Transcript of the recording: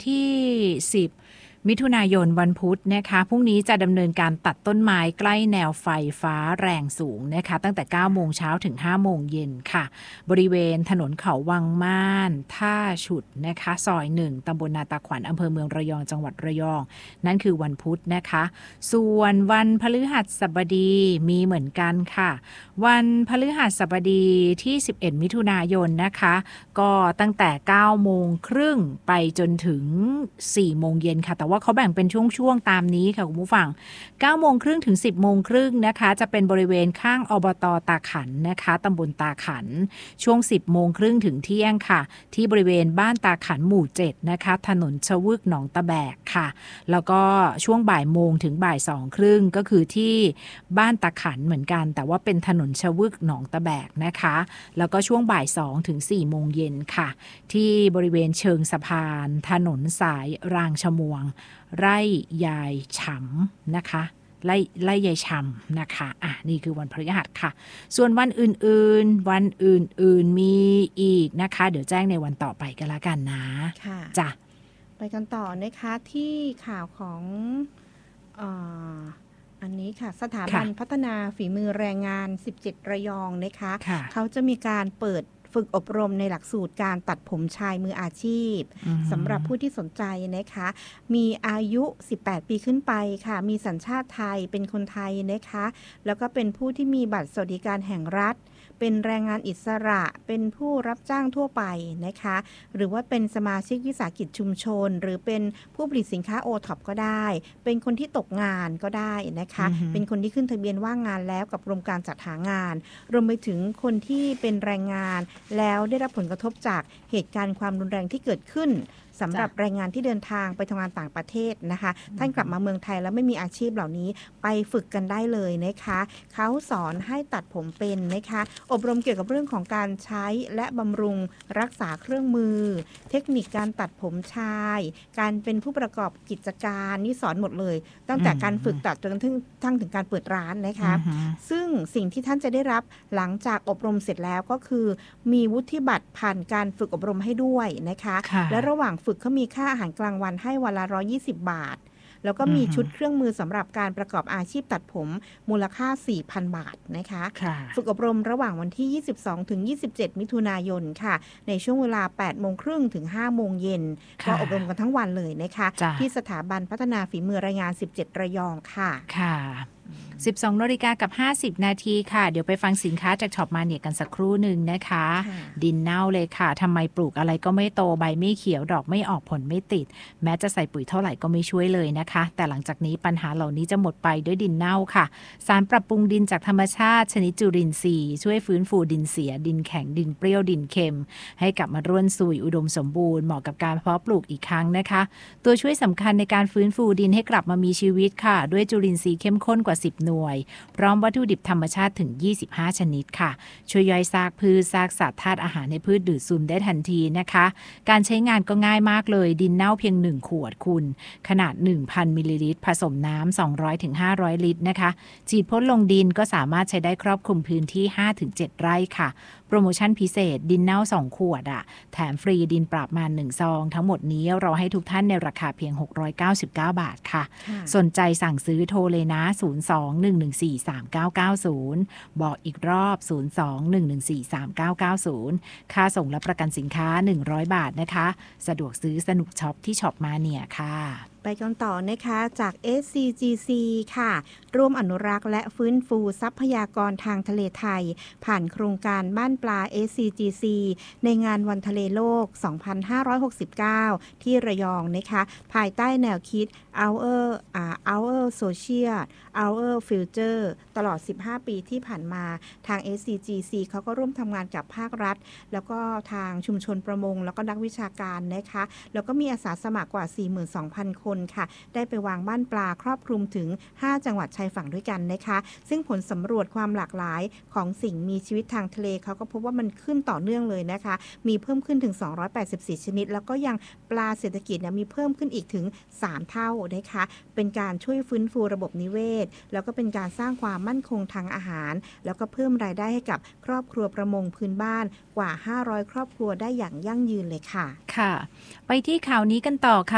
ที่10มิถุนายนวันพุธนะคะพรุ่งนี้จะดำเนินการตัดต้นไม้ใกล้แนวไฟฟ้าแรงสูงนะคะตั้งแต่9โมงเช้าถึง5โมงเย็นค่ะบริเวณถนนเขาวังม่านท่าฉุดนะคะซอย1ตำบลนาตาขวัญอำเภอเมืองระยองจังหวัดระยองนั่นคือวันพุธนะคะส่วนวันพฤหัสบดีมีเหมือนกันค่ะวันพฤหัสบดีที่11มิถุนายนนะคะก็ตั้งแต่9โมงครึ่งไปจนถึง4โมงเย็นค่ะแต่ว่าเขาแบ่งเป็นช่วงๆตามนี้ค่ะคุณผู้ฟัง9โมงครึ่งถึง10โมงครึ่งนะคะจะเป็นบริเวณข้างอบต.ตาขันนะคะตำบลตาขันช่วง10โมงครึ่งถึงเที่ยงค่ะที่บริเวณบ้านตาขันหมู่7นะคะถนนชวึกหนองตะแบกค่ะแล้วก็ช่วงบ่ายโมงถึงบ่าย2ครึ่งก็คือที่บ้านตาขันเหมือนกันแต่ว่าเป็นถนนชวึกหนองตะแบกนะคะแล้วก็ช่วงบ่าย2ถึง4โมงเย็นค่ะที่บริเวณเชิงสะพานถนนสายรางชมวงไร่ยายฉ่ำนะคะไล่ยายฉ่ำนะคะนี่คือวันพฤหัสค่ะส่วนวันอื่นมีอีกนะคะเดี๋ยวแจ้งในวันต่อไปกันละกันนะค่ะจ้ะไปกันต่อนะคะที่ข่าวของอันนี้ค่ะสถาบันพัฒนาฝีมือแรงงาน17ระยองนะคะเขาจะมีการเปิดฝึกอบรมในหลักสูตรการตัดผมชายมืออาชีพสำหรับผู้ที่สนใจนะคะมีอายุ18ปีขึ้นไปค่ะมีสัญชาติไทยเป็นคนไทยนะคะแล้วก็เป็นผู้ที่มีบัตรสวัสดิการแห่งรัฐเป็นแรงงานอิสระเป็นผู้รับจ้างทั่วไปนะคะหรือว่าเป็นสมาชิกวิสาหกิจชุมชนหรือเป็นผู้ผลิตสินค้าโอท็อปก็ได้เป็นคนที่ตกงานก็ได้นะคะเป็นคนที่ขึ้นทะเบียนว่างงานแล้วกับกรมการจัดหางานรวมไปถึงคนที่เป็นแรงงานแล้วได้รับผลกระทบจากเหตุการณ์ความรุนแรงที่เกิดขึ้นสำหรับแรงงานที่เดินทางไปทำงานต่างประเทศนะคะท่านกลับมาเมืองไทยแล้วไม่มีอาชีพเหล่านี้ไปฝึกกันได้เลยนะคะเขาสอนให้ตัดผมเป็นนะคะอบรมเกี่ยวกับเรื่องของการใช้และบำรุงรักษาเครื่องมือเทคนิคการตัดผมชายการเป็นผู้ประกอบกิจการนี่สอนหมดเลยตั้งแต่การฝึกตัดจนถึงการเปิดร้านนะคะซึ่งสิ่งที่ท่านจะได้รับหลังจากอบรมเสร็จแล้วก็คือมีวุฒิบัตรผ่านการฝึกอบรมให้ด้วยนะคะและระหว่างฝึกเขามีค่าอาหารกลางวันให้วันละ120 บาทแล้วก็มีชุดเครื่องมือสำหรับการประกอบอาชีพตัดผมมูลค่า 4,000 บาทนะคะฝึกอบรมระหว่างวันที่22ถึง27มิถุนายนค่ะในช่วงเวลา 8:30 นถึง 5 โมงเย็นก็อบรมกันทั้งวันเลยนะคะที่สถาบันพัฒนาฝีมือแรงงาน17ระยองค่ะ 12 นาฬิกากับ50 นาทีค่ะเดี๋ยวไปฟังสินค้าจากช็อปมาเนียกันสักครู่หนึ่งนะคะดินเน่าเลยค่ะทำไมปลูกอะไรก็ไม่โตใบไม่เขียวดอกไม่ออกผลไม่ติดแม้จะใส่ปุ๋ยเท่าไหร่ก็ไม่ช่วยเลยนะคะแต่หลังจากนี้ปัญหาเหล่านี้จะหมดไปด้วยดินเน่าค่ะสารปรับปรุงดินจากธรรมชาติชนิดจุลินทรีย์ช่วยฟื้นฟูดินเสียดินแข็งดินเปรี้ยวดินเค็มให้กลับมาร่วนซุยอุดมสมบูรณ์เหมาะกับการเพาะปลูกอีกครั้งนะคะตัวช่วยสำคัญในการฟื้นฟูดินให้กลับมามีชีวิตค่ะด้วยจุลินทรีย์เข้มข้นกว่า10 หน่วยพร้อมวัตถุดิบธรรมชาติถึง25ชนิดค่ะช่วยย่อยซากพืชซากสัตว์ธาตุอาหารในพืชดูดซึมได้ทันทีนะคะการใช้งานก็ง่ายมากเลยดินเน่าเพียง1ขวดคุณขนาด 1,000 มิลลิลิตรผสมน้ำ200ถึง500ลิตรนะคะฉีดพ่นลงดินก็สามารถใช้ได้ครอบคลุมพื้นที่ 5-7 ไร่ค่ะโปรโมชั่นพิเศษดินเน่า2ขวดแถมฟรีดินปราบมาร1ซองทั้งหมดนี้เราให้ทุกท่านในราคาเพียง699 บาทค่ะสนใจสั่งซื้อโทรเลยนะ02-114-3990บอกอีกรอบ02-114-3990ค่าส่งและประกันสินค้า100 บาทนะคะสะดวกซื้อสนุกช็อปที่ช็อปมาเนียค่ะไปกันต่อนะคะจาก SCGC ค่ะร่วมอนุรักษ์และฟื้นฟูทรัพยากรทางทะเลไทยผ่านโครงการบ้านปลา SCGC ในงานวันทะเลโลก 2569 ที่ระยองนะคะภายใต้แนวคิด Our Social Our Future ตลอด 15 ปีที่ผ่านมาทาง SCGC เขาก็ร่วมทำงานกับภาครัฐแล้วก็ทางชุมชนประมงแล้วก็นักวิชาการนะคะแล้วก็มีอาสาสมัครกว่า 42,000 คนค่ะได้ไปวางบ้านปลาครอบคลุมถึง5จังหวัดชายฝั่งด้วยกันนะคะซึ่งผลสำรวจความหลากหลายของสิ่งมีชีวิตทางทะเลเขาก็พบว่ามันขึ้นต่อเนื่องเลยนะคะมีเพิ่มขึ้นถึง284ชนิดแล้วก็ยังปลาเศรษฐกิจมีเพิ่มขึ้นอีกถึง3เท่านะคะเป็นการช่วยฟื้นฟูระบบนิเวศแล้วก็เป็นการสร้างความมั่นคงทางอาหารแล้วก็เพิ่มรายได้ให้กับครอบครัวประมงพื้นบ้านกว่า500ครอบครัวได้อย่างยั่งยืนเลยค่ะค่ะไปที่ข่าวนี้กันต่อค่ะ